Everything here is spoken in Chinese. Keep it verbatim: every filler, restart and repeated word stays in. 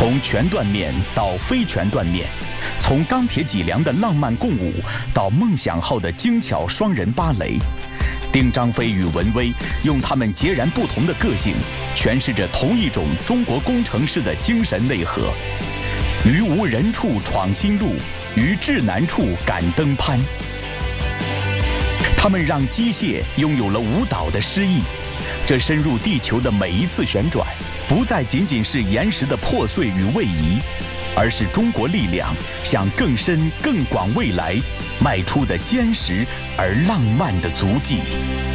从全断面到非全断面，从钢铁脊梁的浪漫共舞到梦想号的精巧双人芭蕾，丁张飞与文威用他们截然不同的个性，诠释着同一种中国工程师的精神内核。于无人处闯新路，于至难处赶登攀。他们让机械拥有了舞蹈的诗意，这深入地球的每一次旋转，不再仅仅是岩石的破碎与位移，而是中国力量向更深更广未来迈出的坚实而浪漫的足迹。